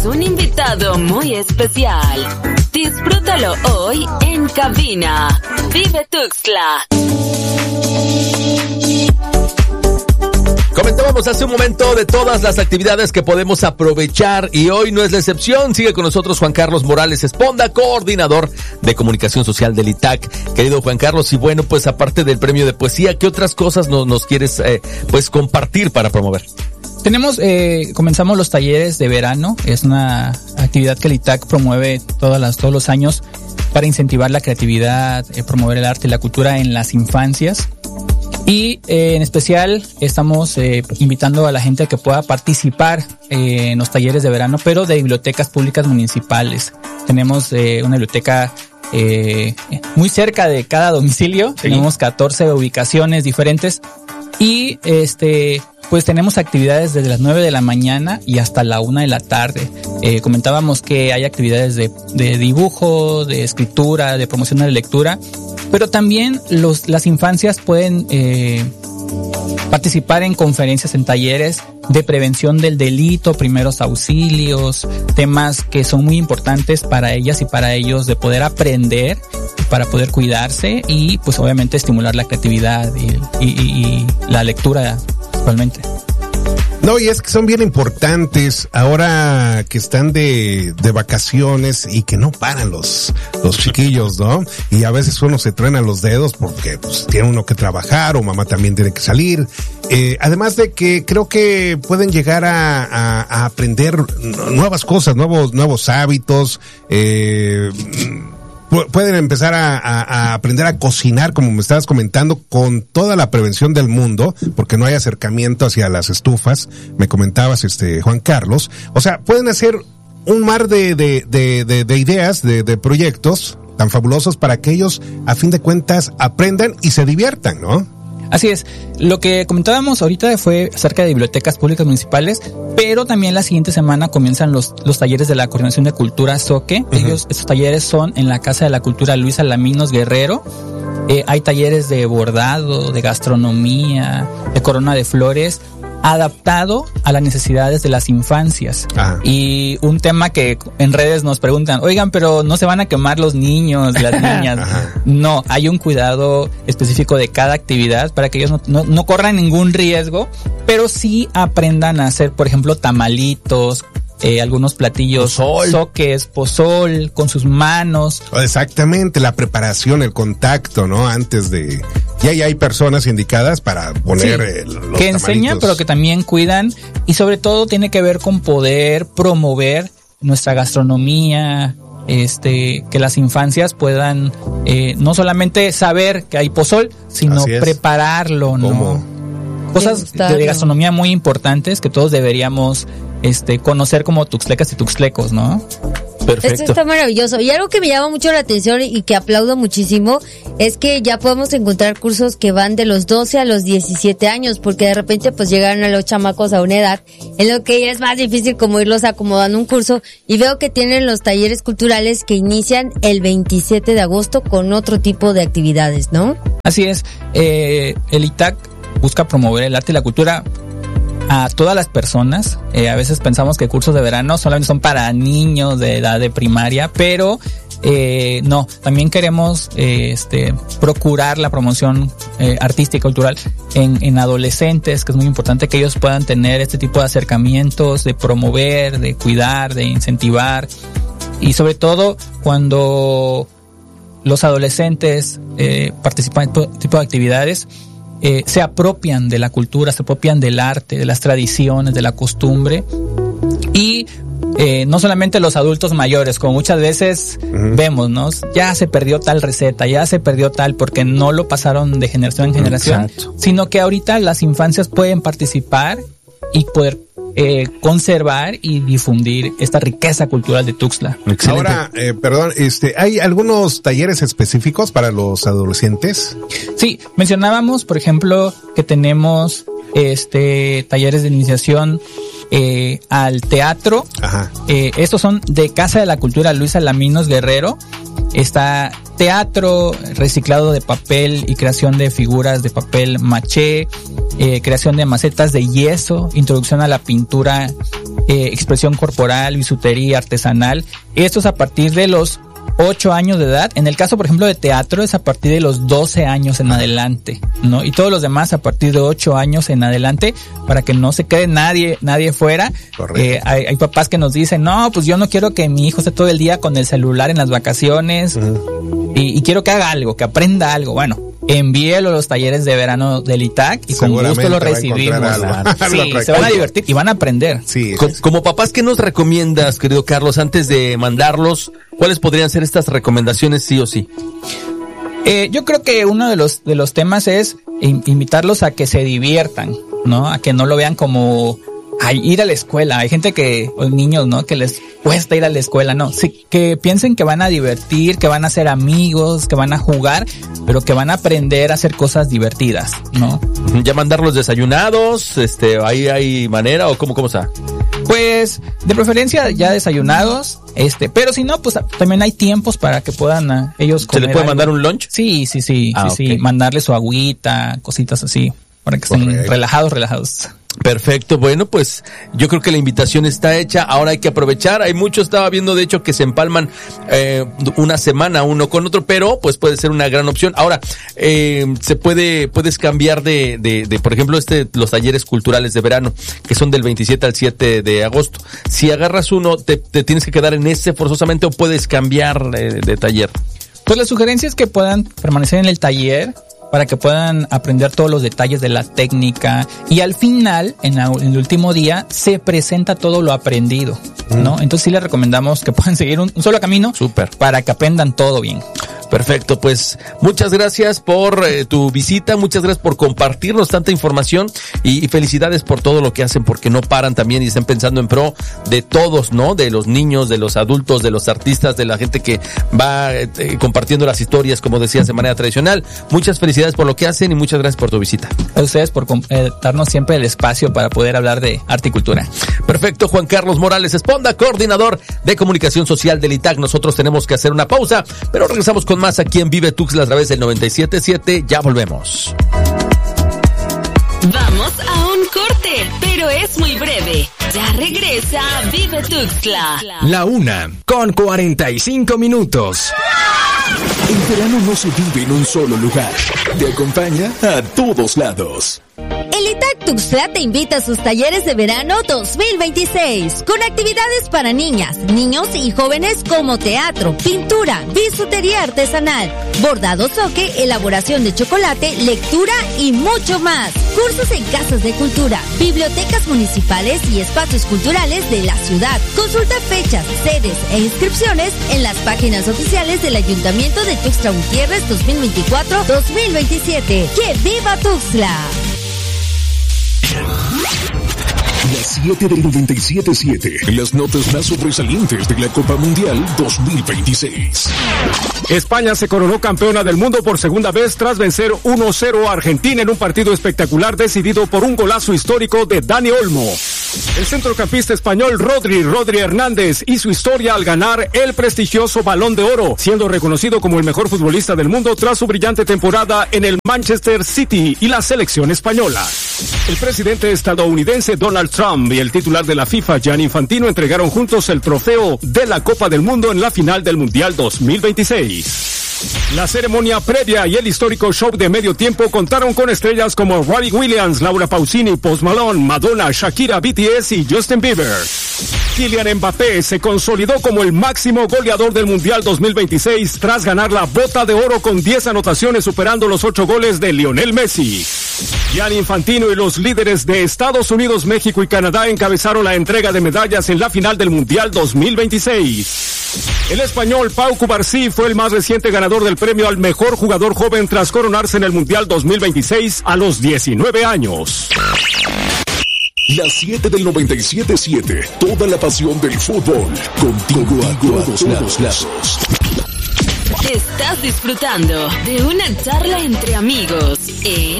un invitado muy especial. Disfrútalo hoy en cabina. Vive Tuxtla. Comentábamos hace un momento de todas las actividades que podemos aprovechar y hoy no es la excepción. Sigue con nosotros Juan Carlos Morales Esponda, coordinador de comunicación social del ITAC. Querido Juan Carlos, y bueno, pues aparte del premio de poesía, ¿qué otras cosas nos quieres pues compartir para promover? Comenzamos los talleres de verano. Es una actividad que el ITAC promueve todos los años para incentivar la creatividad, promover el arte y la cultura en las infancias. Y en especial estamos invitando a la gente a que pueda participar en los talleres de verano, pero de bibliotecas públicas municipales. Tenemos una biblioteca muy cerca de cada domicilio. Sí. Tenemos 14 ubicaciones diferentes y pues tenemos actividades desde las 9 de la mañana y hasta la 1 de la tarde. Comentábamos que hay actividades de dibujo, de escritura, de promoción de la lectura, pero también las infancias pueden participar en conferencias, en talleres de prevención del delito, primeros auxilios, temas que son muy importantes para ellas y para ellos de poder aprender, para poder cuidarse y pues obviamente estimular la creatividad y la lectura principalmente. No, y es que son bien importantes ahora que están de vacaciones y que no paran los chiquillos, ¿no? Y a veces uno se truena los dedos porque pues tiene uno que trabajar o mamá también tiene que salir. Además de que creo que pueden llegar a aprender nuevas cosas, nuevos hábitos, pueden empezar a aprender a cocinar, como me estabas comentando, con toda la prevención del mundo, porque no hay acercamiento hacia las estufas, me comentabas, Juan Carlos. O sea, pueden hacer un mar de ideas, de proyectos tan fabulosos para que ellos, a fin de cuentas, aprendan y se diviertan, ¿no? Así es. Lo que comentábamos ahorita fue acerca de bibliotecas públicas municipales, pero también la siguiente semana comienzan los talleres de la Coordinación de Cultura SOCE. Uh-huh. Estos talleres son en la Casa de la Cultura Luis Alaminos Guerrero. Hay talleres de bordado, de gastronomía, de corona de flores, adaptado a las necesidades de las infancias. Ajá. Y un tema que en redes nos preguntan, oigan, pero no se van a quemar los niños, las niñas. Ajá. No, hay un cuidado específico de cada actividad para que ellos no corran ningún riesgo, pero sí aprendan a hacer, por ejemplo, tamalitos, algunos platillos, soques, pozol, con sus manos. Exactamente, la preparación, el contacto, ¿no? Antes de... Ya hay personas indicadas para poner los que tamalitos. Enseñan, pero que también cuidan, y sobre todo tiene que ver con poder promover nuestra gastronomía, que las infancias puedan no solamente saber que hay pozol, sino prepararlo, ¿no? ¿Cómo? Cosas de gastronomía muy importantes que todos deberíamos conocer como tuxtlecas y tuxtlecos, ¿no? Perfecto. Esto está maravilloso. Y algo que me llama mucho la atención y que aplaudo muchísimo es que ya podemos encontrar cursos que van de los 12 a los 17 años, porque de repente pues llegaron a los chamacos a una edad en lo que ya es más difícil como irlos acomodando un curso, y veo que tienen los talleres culturales que inician el 27 de agosto con otro tipo de actividades, ¿no? Así es. El ITAC busca promover el arte y la cultura a todas las personas. A veces pensamos que cursos de verano solamente son para niños de edad de primaria, pero no, también queremos procurar la promoción artística y cultural en adolescentes, que es muy importante que ellos puedan tener este tipo de acercamientos, de promover, de cuidar, de incentivar, y sobre todo cuando los adolescentes participan en este tipo de actividades, se apropian de la cultura, se apropian del arte, de las tradiciones, de la costumbre, y no solamente los adultos mayores, como muchas veces vemos, ¿no? Ya se perdió tal receta, ya se perdió tal, porque no lo pasaron de generación en generación. Exacto. Sino que ahorita las infancias pueden participar y poder conservar y difundir esta riqueza cultural de Tuxtla. Excelente. Ahora, perdón, ¿hay algunos talleres específicos para los adolescentes? Sí, mencionábamos, por ejemplo, que tenemos talleres de iniciación al teatro. Ajá. Estos son de Casa de la Cultura Luis Alaminos Guerrero. Está teatro, reciclado de papel y creación de figuras de papel maché, creación de macetas de yeso, introducción a la pintura expresión corporal, bisutería, artesanal. Esto es a partir de los 8 años de edad. En el caso, por ejemplo, de teatro es a partir de los 12 años en adelante, ¿no? Y todos los demás a partir de 8 años en adelante, para que no se quede nadie fuera. Hay papás que nos dicen, no, pues yo no quiero que mi hijo esté todo el día con el celular en las vacaciones, y quiero que haga algo, que aprenda algo. Bueno, envíelo a los talleres de verano del ITAC y con gusto lo recibimos. Sí, se van a divertir y van a aprender. Sí, como papás, ¿qué nos recomiendas, querido Carlos, antes de mandarlos? ¿Cuáles podrían ser estas recomendaciones sí o sí? Yo creo que uno de los temas es invitarlos a que se diviertan, ¿no? A que no lo vean como ir a la escuela. Hay gente o niños, ¿no? Que les cuesta ir a la escuela, no. Sí, que piensen que van a divertir, que van a ser amigos, que van a jugar, pero que van a aprender a hacer cosas divertidas, ¿no? ¿Ya mandarlos desayunados? ¿Ahí hay manera o cómo está? Pues, de preferencia ya desayunados, pero si no, pues también hay tiempos para que puedan ellos comer. ¿Se les puede mandar un lunch? Sí. Sí, mandarles su agüita, cositas así, para que estén relajados. Perfecto, bueno, pues yo creo que la invitación está hecha, ahora hay que aprovechar. Hay muchos, estaba viendo de hecho que se empalman una semana uno con otro, pero pues puede ser una gran opción. Ahora, puedes cambiar de por ejemplo, los talleres culturales de verano, que son del 27 al 7 de agosto. Si agarras uno, te tienes que quedar en ese forzosamente o puedes cambiar de taller. Pues la sugerencia es que puedan permanecer en el taller, para que puedan aprender todos los detalles de la técnica, y al final, en el último día, se presenta todo lo aprendido, ¿no? Entonces sí les recomendamos que puedan seguir un solo camino. Súper. Para que aprendan todo bien. Perfecto, pues muchas gracias por tu visita, muchas gracias por compartirnos tanta información y felicidades por todo lo que hacen, porque no paran también y están pensando en pro de todos, ¿no? De los niños, de los adultos, de los artistas, de la gente que va compartiendo las historias, como decías, de manera tradicional. Muchas felicidades por lo que hacen y muchas gracias por tu visita. A ustedes por darnos siempre el espacio para poder hablar de arte y cultura. Perfecto, Juan Carlos Morales Esponda, coordinador de comunicación social del ITAC. Nosotros tenemos que hacer una pausa, pero regresamos con más aquí en Vive Tuxtla a través del 97.7. Ya volvemos. Vamos a un corte, pero es muy breve. Ya regresa Vive Tuxtla. 1:45. El verano no se vive en un solo lugar. Te acompaña a todos lados. El ITAC Tuxtla te invita a sus talleres de verano 2026, con actividades para niñas, niños y jóvenes como teatro, pintura, bisutería artesanal, bordado zoque, elaboración de chocolate, lectura y mucho más. Cursos en casas de cultura, bibliotecas municipales y espacios culturales de la ciudad. Consulta fechas, sedes e inscripciones en las páginas oficiales del Ayuntamiento de Tuxtla Gutiérrez 2024-2027. ¡Que viva Tuxtla! Las 7 del 97.7. Las notas más sobresalientes de la Copa Mundial 2026. España se coronó campeona del mundo por segunda vez tras vencer 1-0 a Argentina en un partido espectacular decidido por un golazo histórico de Dani Olmo. El centrocampista español Rodri Hernández hizo historia al ganar el prestigioso Balón de Oro, siendo reconocido como el mejor futbolista del mundo tras su brillante temporada en el Manchester City y la selección española. El presidente estadounidense Donald Trump y el titular de la FIFA, Gianni Infantino, entregaron juntos el trofeo de la Copa del Mundo en la final del Mundial 2026. La ceremonia previa y el histórico show de medio tiempo contaron con estrellas como Robbie Williams, Laura Pausini, Post Malone, Madonna, Shakira, BTS y Justin Bieber. Kylian Mbappé se consolidó como el máximo goleador del Mundial 2026 tras ganar la Bota de Oro con 10 anotaciones, superando los 8 goles de Lionel Messi. Gianni Infantino y los líderes de Estados Unidos, México y Canadá encabezaron la entrega de medallas en la final del Mundial 2026. El español Pau Cubarsí fue el más reciente ganador del premio al mejor jugador joven tras coronarse en el Mundial 2026 a los 19 años. Las 7 del 97.7. Toda la pasión del fútbol. Contigo a todos lados. Estás disfrutando de una charla entre amigos en